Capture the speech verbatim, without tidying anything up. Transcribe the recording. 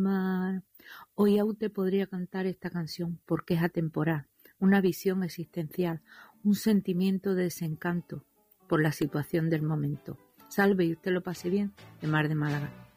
Mar. Hoy aún te podría cantar esta canción porque es atemporal, una visión existencial, un sentimiento de desencanto por la situación del momento. Salve y usted lo pase bien, de Mar de Málaga.